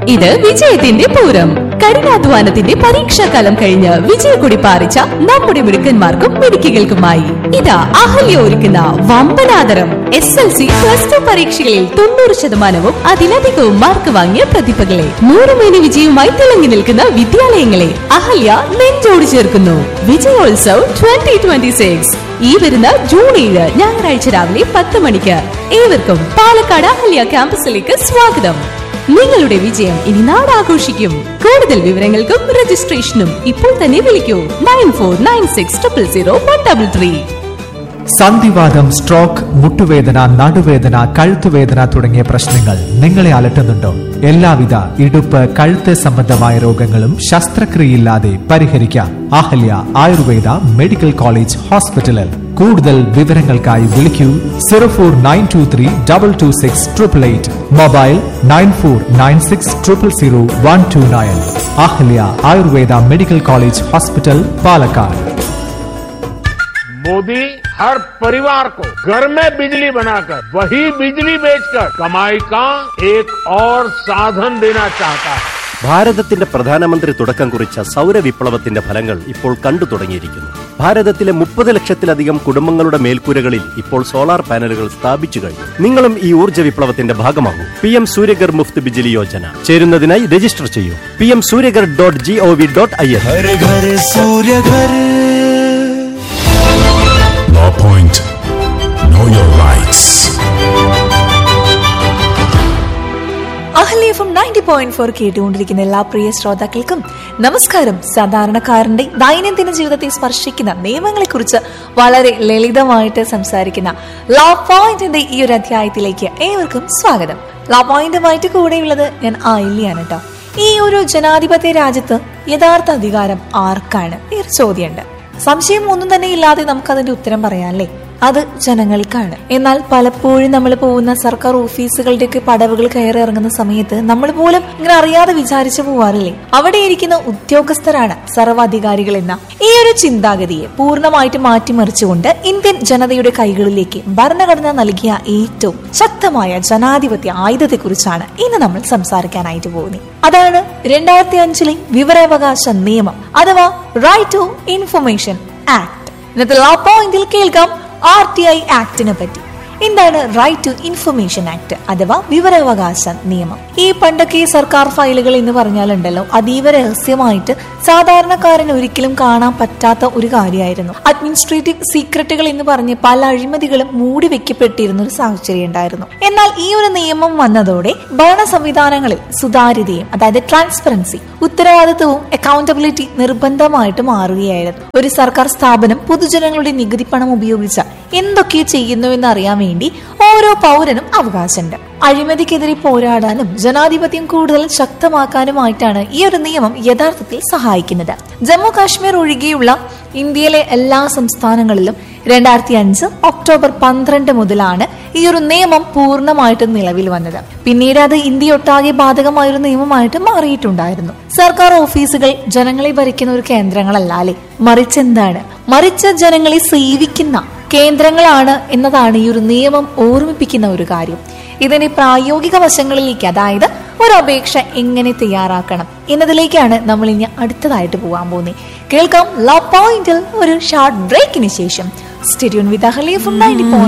ഇത് വിജയത്തിന്റെ പൂരം. കഠിനാധ്വാനത്തിന്റെ പരീക്ഷാകാലം കഴിഞ്ഞ് വിജയക്കൊടി പാറിച്ച നമ്മുടെ മിടുക്കന്മാർക്കും മിടുക്കികൾക്കുമായി ഇതാ അഹല്യ ഒരുക്കുന്ന വമ്പനാദരം. SLC +2 പരീക്ഷകളിൽ 90% അതിലധികവും മാർക്ക് വാങ്ങിയ പ്രതിഭകളെ 100 വിജയവുമായി തിളങ്ങി നിൽക്കുന്ന വിദ്യാലയങ്ങളെ അഹല്യ നെഞ്ചോട് ചേർക്കുന്നു. വിജയോത്സവ് 2026 ഈ വരുന്ന ജൂൺ 7 ഞായറാഴ്ച രാവിലെ 10 മണിക്ക്. ഏവർക്കും പാലക്കാട് അഹല്യ ക്യാമ്പസിലേക്ക് സ്വാഗതം. നിങ്ങളുടെ വിജയം ഇനി നാടാഘോഷിക്കും. കൂടുതൽ വിവരങ്ങൾക്കും രജിസ്ട്രേഷനും ഇപ്പോൾ തന്നെ വിളിക്കൂ 9496000133. സന്ധിവാതം, സ്ട്രോക്ക്, മുട്ടുവേദന, നടുവേദന, കഴുത്തുവേദന തുടങ്ങിയ പ്രശ്നങ്ങൾ നിങ്ങളെ അലട്ടുന്നുണ്ടോ? എല്ലാവിധ ഇടുപ്പ്, കഴുത്ത് സംബന്ധമായ രോഗങ്ങളും ശസ്ത്രക്രിയയില്ലാതെ പരിഹരിക്കാം അഹല്യ ആയുർവേദ മെഡിക്കൽ കോളേജ് ഹോസ്പിറ്റലിൽ. കൂടുതൽ വിവരങ്ങൾക്കായി വിളിക്കൂ 04923226888. Mobile 9496000129. Ahalya Ayurveda medical college hospital, Palakkad. Modi हर परिवार को घर में बिजली बनाकर वही बिजली बेचकर कमाई का एक और साधन देना चाहता है. ഭാരതത്തിന്റെ പ്രധാനമന്ത്രി തുടക്കം കുറിച്ച സൗരവിപ്ലവത്തിന്റെ ഫലങ്ങൾ ഇപ്പോൾ കണ്ടു തുടങ്ങിയിരിക്കുന്നു. ഭാരതത്തിലെ 30 ലക്ഷത്തിലധികം കുടുംബങ്ങളുടെ മേൽക്കൂരകളിൽ ഇപ്പോൾ സോളാർ പാനലുകൾ സ്ഥാപിച്ചു കഴിഞ്ഞു. നിങ്ങളും ഈ ഊർജ്ജ വിപ്ലവത്തിന്റെ ഭാഗമാകൂ. PM സൂര്യഗർ മുഫ്ത് ബിജിലി യോജന. ചേരുന്നതിനായി രജിസ്റ്റർ ചെയ്യൂ pmsuryagar.gov.in. Law Point. Know your rights. Ahalya FM 90.4 കേട്ടുകൊണ്ടിരിക്കുന്ന എല്ലാ പ്രിയ ശ്രോതാക്കൾക്കും നമസ്കാരം. സാധാരണക്കാരന്റെ ദൈനംദിന ജീവിതത്തെ സ്പർശിക്കുന്ന നിയമങ്ങളെക്കുറിച്ച് വളരെ ലളിതമായിട്ട് സംസാരിക്കുന്ന ലോ പോയിന്റിന്റെ ഈ ഒരു അധ്യായത്തിലേക്ക് ഏവർക്കും സ്വാഗതം. ലോ പോയിന്റുമായിട്ട് കൂടെയുള്ളത് ഞാൻ ആയില്യാണ് കേട്ടോ. ഈ ഒരു ജനാധിപത്യ രാജ്യത്ത് യഥാർത്ഥ അധികാരം ആർക്കാണ്? ഈ ഒരു ചോദ്യമുണ്ട്. സംശയം ഒന്നും തന്നെ ഇല്ലാതെ നമുക്ക് അതിന്റെ ഉത്തരം പറയാല്ലേ, അത് ജനങ്ങൾക്കാണ്. എന്നാൽ പലപ്പോഴും നമ്മൾ പോകുന്ന സർക്കാർ ഓഫീസുകളുടെയൊക്കെ പടവുകൾ കയറി ഇറങ്ങുന്ന സമയത്ത് നമ്മൾ പോലും ഇങ്ങനെ അറിയാതെ വിചാരിച്ചു പോവാറില്ലേ, അവിടെ ഇരിക്കുന്ന ഉദ്യോഗസ്ഥരാണ് സർവ്വാധികാരികൾ എന്ന ഈ ഒരു ചിന്താഗതിയെ പൂർണ്ണമായിട്ട് മാറ്റിമറിച്ചുകൊണ്ട് ഇന്ത്യൻ ജനതയുടെ കൈകളിലേക്ക് ഭരണഘടന നൽകിയ ഏറ്റവും ശക്തമായ ജനാധിപത്യ ആയുധത്തെക്കുറിച്ചാണ് ഇന്ന് നമ്മൾ സംസാരിക്കാനായിട്ട് പോകുന്നത്. അതാണ് 2005 വിവരാവകാശ നിയമം അഥവാ റൈറ്റ് ടു ഇൻഫർമേഷൻ ആക്ട്. ഇന്നത്തെ ലോ പോയിന്റിൽ കേൾക്കാം RTI ആക്ടിനെ പറ്റി. എന്താണ് റൈറ്റ് ടു ഇൻഫർമേഷൻ ആക്ട് അഥവാ വിവരാവകാശ നിയമം? ഈ പണ്ടൊക്കെ സർക്കാർ ഫയലുകൾ എന്ന് പറഞ്ഞാലുണ്ടല്ലോ, അതീവ രഹസ്യമായിട്ട് സാധാരണക്കാരന് ഒരിക്കലും കാണാൻ പറ്റാത്ത ഒരു കാര്യമായിരുന്നു. അഡ്മിനിസ്ട്രേറ്റീവ് സീക്രട്ടുകൾ എന്ന് പറഞ്ഞ് പല അഴിമതികളും മൂടി വെക്കപ്പെട്ടിരുന്ന ഒരു സാഹചര്യം ഉണ്ടായിരുന്നു. എന്നാൽ ഈ ഒരു നിയമം വന്നതോടെ ഭരണ സംവിധാനങ്ങളിൽ സുതാര്യതയും, അതായത് ട്രാൻസ്പെറൻസി, ഉത്തരവാദിത്വവും അക്കൗണ്ടബിലിറ്റി നിർബന്ധമായിട്ട് മാറുകയായിരുന്നു. ഒരു സർക്കാർ സ്ഥാപനം പൊതുജനങ്ങളുടെ നികുതി പണം ഉപയോഗിച്ച് എന്തൊക്കെ ചെയ്യുന്നു എന്നറിയാൻ വേണ്ടി ഓരോ പൗരനും അവകാശമുണ്ട്. അഴിമതിക്കെതിരെ പോരാടാനും ജനാധിപത്യം കൂടുതൽ ശക്തമാക്കാനുമായിട്ടാണ് ഈ ഒരു നിയമം യഥാർത്ഥത്തിൽ സഹായിക്കുന്നത്. ജമ്മു കാശ്മീർ ഒഴികെയുള്ള ഇന്ത്യയിലെ എല്ലാ സംസ്ഥാനങ്ങളിലും 2005 ഒക്ടോബർ 12 മുതലാണ് ഈ ഒരു നിയമം പൂർണ്ണമായിട്ടും നിലവിൽ വന്നത്. പിന്നീട് അത് ഇന്ത്യയൊട്ടാകെ ബാധകമായൊരു നിയമമായിട്ട് മാറിയിട്ടുണ്ടായിരുന്നു. സർക്കാർ ഓഫീസുകൾ ജനങ്ങളെ ഭരിക്കുന്ന ഒരു കേന്ദ്രങ്ങളല്ല അല്ലെ, മറിച്ച് ജനങ്ങളെ സേവിക്കുന്ന കേന്ദ്രങ്ങളാണ് എന്നതാണ് ഈ ഒരു നിയമം ഓർമ്മിപ്പിക്കുന്ന ഒരു കാര്യം. ഇതിന്റെ പ്രായോഗിക വശങ്ങളിലേക്ക്, അതായത് ഒരു അപേക്ഷ എങ്ങനെ തയ്യാറാക്കണം എന്നതിലേക്കാണ് നമ്മൾ ഇനി അടുത്തതായിട്ട് പോകാൻ പോകുന്നത്. കേൾക്കാം ലോ പോയിന്റിൽ ഒരു ഷോർട്ട് ബ്രേക്കിന് ശേഷം. സ്റ്റേ ട്യൂൺ വിത്ത് അഹല്യ FM 90.4.